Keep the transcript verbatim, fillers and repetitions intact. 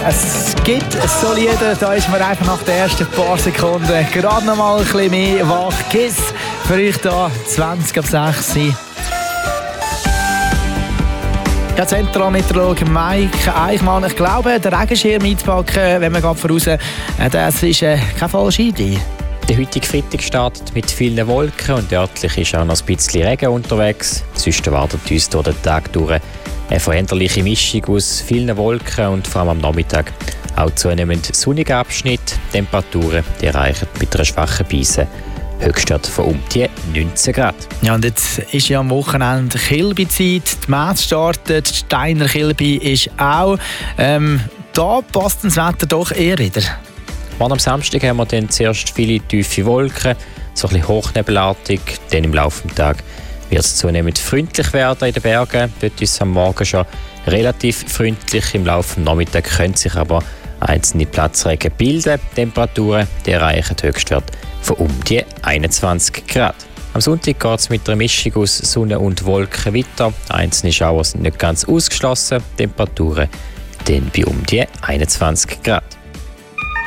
Es gibt so Lieder, da ist man einfach nach den ersten paar Sekunden gerade noch mal ein bisschen mehr wach. Kiss für euch da, zwanzig ab sechs. Ja, Zentralmeteorologe Mike Eichmann. Ich glaube, der Regenschirm einzupacken, wenn man gerade voraus, das ist äh, keine falsche Idee. Der heutige Freitag startet mit vielen Wolken und örtlich ist auch noch ein bisschen Regen unterwegs. Sonst erwartet uns durch den Tag durch eine veränderliche Mischung aus vielen Wolken und vor allem am Nachmittag auch zunehmend sonniger Abschnitt. Temperaturen die erreichen mit einer schwachen Brise Höchstwert von um die neunzehn Grad. Ja, und jetzt ist ja am Wochenende Kilby-Zeit. Die Messe startet, die Steiner Kilby ist auch. Ähm, da passt das Wetter doch eher wieder. Am Samstag haben wir dann zuerst viele tiefe Wolken, so ein bisschen hochnebelartig. Dann im Laufe des Tages wird es zunehmend freundlich werden in den Bergen. Dort ist es am Morgen schon relativ freundlich. Im Laufe des Nachmittags können sich aber einzelne Platzregen bilden. Die Temperaturen die erreichen Höchstwert von um die einundzwanzig Grad. Am Sonntag geht es mit einer Mischung aus Sonne und Wolken weiter. Einzelne Schauer sind nicht ganz ausgeschlossen. Temperaturen dann bei um die einundzwanzig Grad.